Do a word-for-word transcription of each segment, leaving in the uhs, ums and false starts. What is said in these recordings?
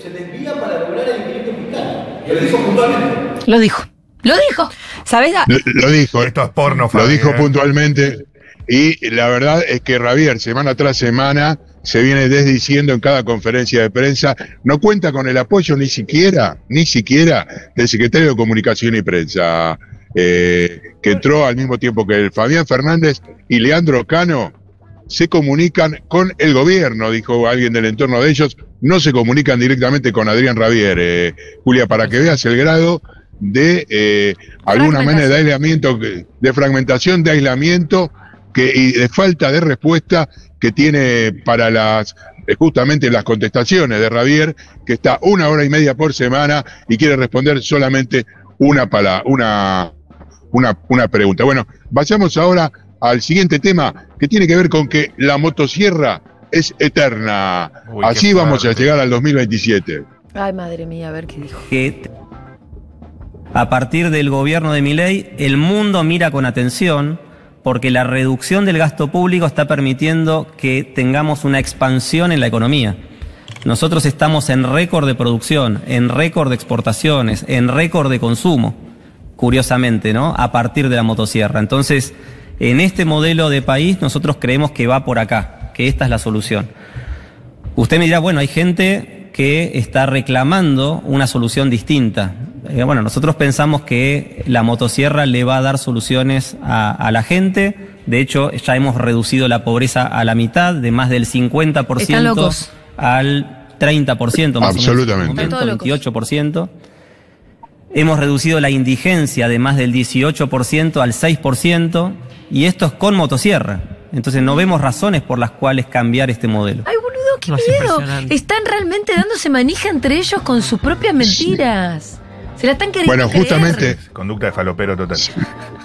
se desvía para lograr el equilibrio fiscal. Y lo dijo puntualmente. Lo dijo. Lo dijo. ¿Sabés? Lo, lo dijo. Esto es porno, Lo Fabi, dijo ¿eh? puntualmente. Y la verdad es que Javier, semana tras semana, se viene desdiciendo en cada conferencia de prensa. No cuenta con el apoyo ni siquiera, ni siquiera del secretario de Comunicación y Prensa, eh, que entró al mismo tiempo que él. Fabián Fernández y Leandro Cano se comunican con el gobierno, dijo alguien del entorno de ellos. No se comunican directamente con Adrián Ravier. Eh, Julia, para que veas el grado de eh, alguna manera de aislamiento, de fragmentación, de aislamiento que, y de falta de respuesta que tiene para las justamente las contestaciones de Ravier, que está una hora y media por semana y quiere responder solamente una palabra, una, una, una pregunta. Bueno, vayamos ahora al siguiente tema, que tiene que ver con que la motosierra es eterna. Uy, así vamos a llegar al dos mil veintisiete. Ay, madre mía, a ver qué dijo. Que a partir del gobierno de Milei, el mundo mira con atención porque la reducción del gasto público está permitiendo que tengamos una expansión en la economía. Nosotros estamos en récord de producción, en récord de exportaciones, en récord de consumo, curiosamente, ¿no? A partir de la motosierra. Entonces, en este modelo de país nosotros creemos que va por acá, que esta es la solución. Usted me dirá, bueno, hay gente que está reclamando una solución distinta. Eh, bueno, nosotros pensamos que la motosierra le va a dar soluciones a, a la gente. De hecho, ya hemos reducido la pobreza a la mitad, de más del cincuenta por ciento Están locos. al treinta por ciento más Absolutamente. o menos. En este Están todos momento, locos. veintiocho por ciento. Hemos reducido la indigencia de más del dieciocho por ciento al seis por ciento, y esto es con motosierra. Entonces no vemos razones por las cuales cambiar este modelo. Ay, boludo, qué No, es miedo. impresionante. Están realmente dándose manija entre ellos con sus propias mentiras. Se la están queriendo Bueno, creer. justamente, Conducta de falopero total. Sí.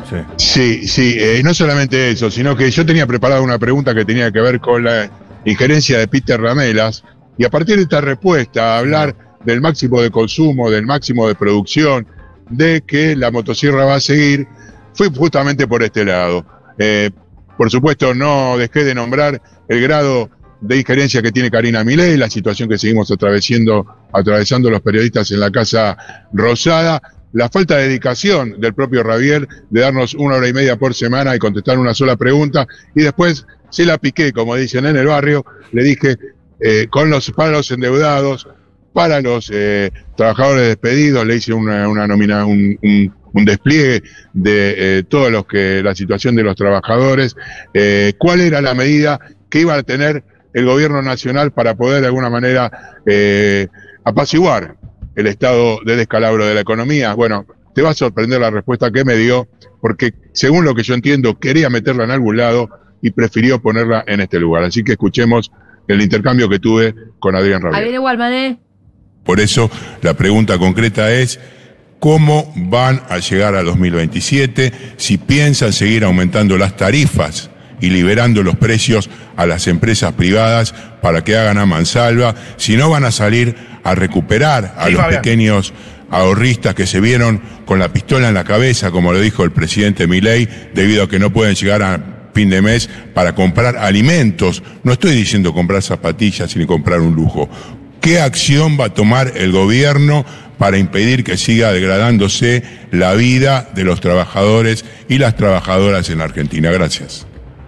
sí, sí, eh, no solamente eso, sino que yo tenía preparada una pregunta que tenía que ver con la injerencia de Peter Ramelas, y a partir de esta respuesta, hablar del máximo de consumo, del máximo de producción, de que la motosierra va a seguir, fue justamente por este lado. Eh, por supuesto, no dejé de nombrar el grado de injerencia que tiene Karina Milei, la situación que seguimos atravesando, atravesando los periodistas en la Casa Rosada, la falta de dedicación del propio Ravier de darnos una hora y media por semana y contestar una sola pregunta, y después se la piqué, como dicen en el barrio, le dije, eh, con los, para los endeudados, para los eh, trabajadores despedidos, le hice una, una nomina, un, un, un despliegue de eh, todos los que, la situación de los trabajadores, eh, cuál era la medida que iba a tener el gobierno nacional para poder de alguna manera eh, apaciguar el estado de descalabro de la economía. Bueno, te va a sorprender la respuesta que me dio, porque según lo que yo entiendo, quería meterla en algún lado y prefirió ponerla en este lugar. Así que escuchemos el intercambio que tuve con Adrián Ahí Ravier. viene Walman, ¿eh? Por eso la pregunta concreta es, ¿cómo van a llegar a dos mil veintisiete? Si piensan seguir aumentando las tarifas y liberando los precios a las empresas privadas para que hagan a mansalva, si no van a salir a recuperar a Sí, los Fabián. pequeños ahorristas que se vieron con la pistola en la cabeza, como lo dijo el presidente Milei, debido a que no pueden llegar a fin de mes para comprar alimentos. No estoy diciendo comprar zapatillas ni comprar un lujo. ¿Qué acción va a tomar el gobierno para impedir que siga degradándose la vida de los trabajadores y las trabajadoras en la Argentina? Gracias.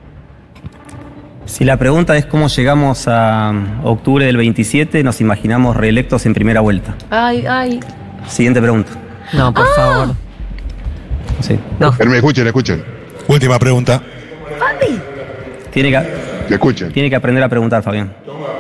Si la pregunta es cómo llegamos a octubre del veintisiete, nos imaginamos reelectos en primera vuelta. Ay, ay. Siguiente pregunta. No, por Ah. favor. Sí. No. Me escuchen, escuchen, Última pregunta. Fabi. Tiene que, que escuchen. tiene que aprender a preguntar, Fabián.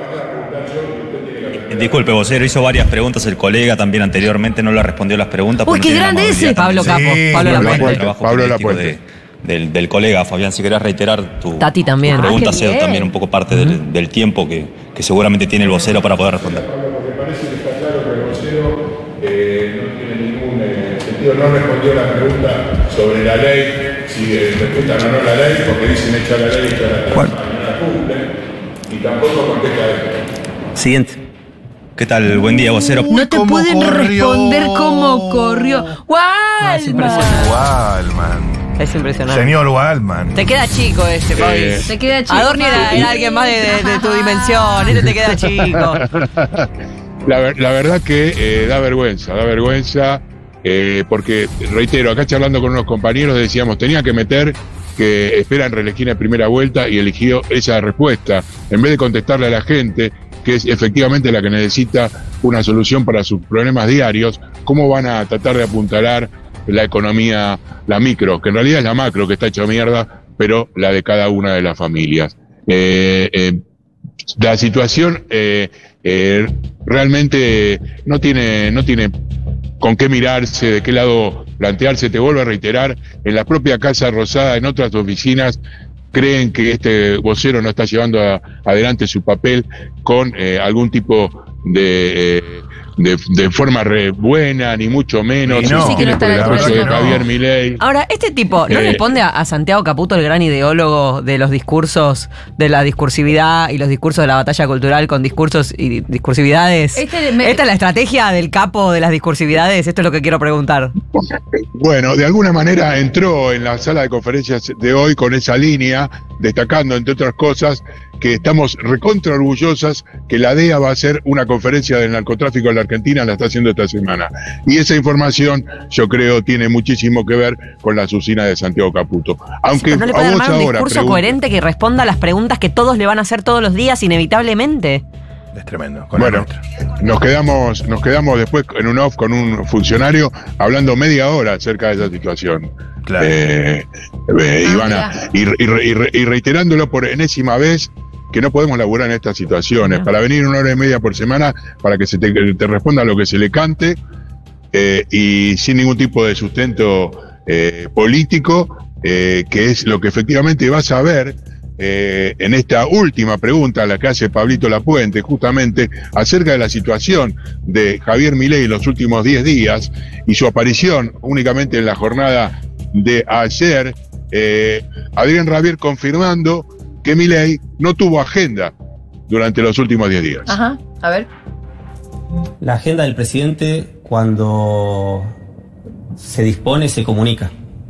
Disculpe, vocero, hizo varias preguntas el colega también anteriormente, no le respondió las preguntas. Uy, porque qué no tiene la grande amabilidad ese. también. Pablo Capo, Sí, Pablo Pablo Lapuente. Lapuente. El trabajo Pablo periodístico Lapuente. de- del, del colega, Fabián, si querés reiterar tu Tati también. pregunta, Ah, qué sea bien. también un poco parte del, del tiempo que, que seguramente tiene el vocero para poder responder. Porque parece que está claro que el vocero eh, no tiene ningún eh, sentido, no respondió la pregunta sobre la ley, si eh, respetan o no la ley, porque dicen echar la ley y echar la ley, ¿Cuál? no la cumplen, y tampoco contesta esto. Siguiente. ¿Qué tal? Buen día, vocero. No te cómo pueden corrió. responder cómo corrió. No, es impresionante. Walman. Walman. Es impresionante. Señor Walman. Te queda chico este, Fabi. Eh, Te queda chico. Adorni era, era alguien más de, de- de tu dimensión. Este te queda chico. la, ver- la verdad que eh, da vergüenza, da vergüenza, eh, porque, reitero, acá charlando con unos compañeros decíamos, tenía que meter que esperan reelegir en primera vuelta y eligió esa respuesta, en vez de contestarle a la gente, que es efectivamente la que necesita una solución para sus problemas diarios, cómo van a tratar de apuntalar la economía, la micro, que en realidad es la macro que está hecha mierda, pero la de cada una de las familias. Eh, eh, la situación eh, eh, realmente no tiene, no tiene con qué mirarse, de qué lado plantearse. Te vuelvo a reiterar, en la propia Casa Rosada, en otras oficinas, creen que este vocero no está llevando a- adelante su papel con eh, algún tipo de, eh, de, de forma re buena, ni mucho menos. Y no, Sí, que no está por el la apoyo de verdad que no. Javier Milei. Ahora, este tipo, ¿no Eh, le pone a, a Santiago Caputo, el gran ideólogo de los discursos, de la discursividad y los discursos de la batalla cultural con discursos y di- discursividades? Este me- ¿Esta es la estrategia del capo de las discursividades? Esto es lo que quiero preguntar. Bueno, de alguna manera entró en la sala de conferencias de hoy con esa línea, destacando, entre otras cosas, que estamos recontra orgullosas que la D E A va a hacer una conferencia del narcotráfico en la Argentina, la está haciendo esta semana. Y esa información, yo creo, tiene muchísimo que ver con las usinas de Santiago Caputo. Aunque Pero no le a puede vos armar un ahora discurso pregun- coherente que responda a las preguntas que todos le van a hacer todos los días inevitablemente. Es tremendo. Con la Bueno, nuestra. nos quedamos, nos quedamos después en un off con un funcionario hablando media hora acerca de esa situación. Claro. Eh, eh, Ah, Ivana, y, y re- y re- y reiterándolo por enésima vez, que no podemos laburar en estas situaciones. No. Para venir una hora y media por semana, para que se te, te responda lo que se le cante, eh, y sin ningún tipo de sustento eh, político, eh, que es lo que efectivamente vas a ver eh, en esta última pregunta, la que hace Pablito Lapuente, justamente acerca de la situación de Javier Milei en los últimos diez días y su aparición únicamente en la jornada de ayer. eh, Adrián Rabier confirmando que Milei no tuvo agenda durante los últimos diez días. Ajá, a ver. La agenda del presidente, cuando se dispone, se comunica.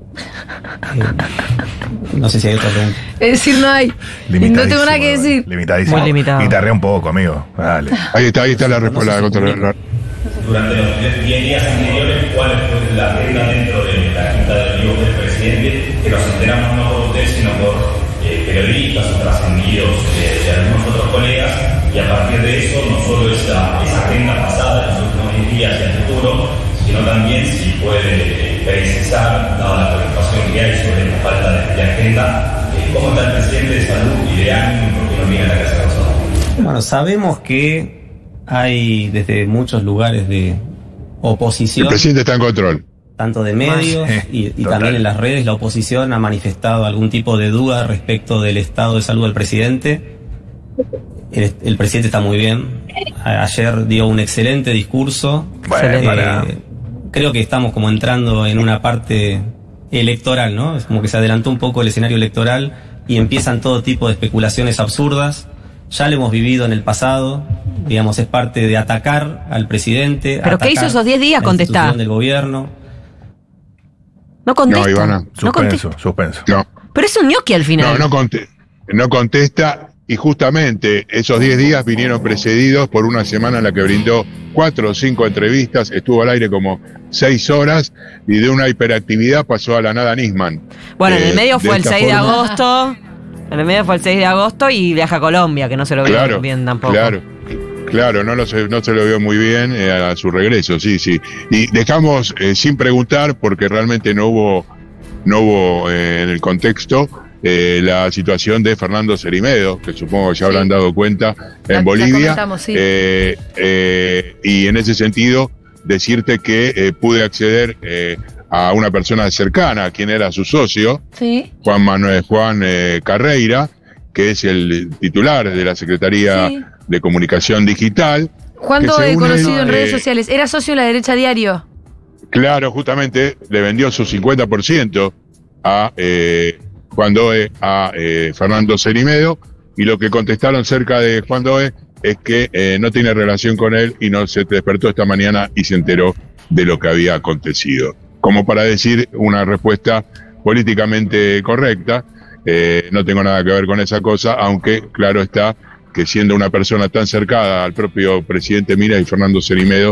Eh, no sé si hay otra pregunta. Es decir, no hay. No tengo nada que decir. Limitadísimo. Muy limitado. Guitarrea un poco, amigo. Dale. Ahí está, ahí está la respuesta. No se contra- comunica. Durante los diez días anteriores, ¿cuál fue la agenda dentro de la Junta de Olivos del presidente? Que nos enteramos no por usted, sino por eh, periodistas o trascendidos de, de algunos otros colegas, y a partir de eso, no solo esa, esa agenda pasada de los últimos diez días y el futuro, sino también si puede eh, precisar, dada la preocupación que hay sobre esta falta de, de agenda, eh, cómo está el presidente de salud y de ánimo, porque no viene a la Casa Rosada. Bueno, sabemos que hay desde muchos lugares de El oposición, presidente está en control. tanto de medios Eh, y, y total. también en las redes, la oposición ha manifestado algún tipo de duda respecto del estado de salud del presidente. El, el presidente está muy bien. A- Ayer dio un excelente discurso. Bueno, Eh, para. creo que estamos como entrando en una parte electoral, ¿no? Es como que se adelantó un poco el escenario electoral y empiezan todo tipo de especulaciones absurdas. Ya lo hemos vivido en el pasado, digamos, es parte de atacar al presidente. ¿Pero qué atacar hizo esos diez días? la Contestá. institución del gobierno. No contesta. No, Ivana. No contesta. Suspenso, suspenso. No, Pero es un ñoqui al final. no, no, conte- no contesta. Y justamente esos diez días vinieron precedidos por una semana en la que brindó cuatro o cinco entrevistas, estuvo al aire como seis horas y de una hiperactividad pasó a la nada Nisman. Bueno, en Eh, el medio de fue el esta seis de forma- agosto. En el medio fue el seis de agosto y viaja a Colombia, que no se lo vio Claro, bien tampoco. claro, claro, no, lo se, no se lo vio muy bien eh, a su regreso, sí, sí. Y dejamos eh, sin preguntar, porque realmente no hubo, no hubo eh, en el contexto, eh, la situación de Fernando Cerimedo, que supongo que ya Sí. habrán dado cuenta La- la en Bolivia. comentamos, sí. Eh, eh, y en ese sentido, decirte que eh, pude acceder eh, a una persona cercana, quien era su socio, Sí. Juan Manuel Juan eh, Carreira, que es el titular de la Secretaría Sí. de Comunicación Digital. ¿Cuánto que he según conocido él, en redes eh, sociales? Era socio de la derecha diario. Claro, justamente le vendió su cincuenta por ciento a eh, Juan Doe, a eh, Fernando Cerimedo, y lo que contestaron cerca de Juan Doe es que eh, no tiene relación con él y no se despertó esta mañana y se enteró de lo que había acontecido. Como para decir una respuesta políticamente correcta, eh, no tengo nada que ver con esa cosa, aunque claro está que siendo una persona tan cercana al propio presidente Milei, Fernando Cerimedo,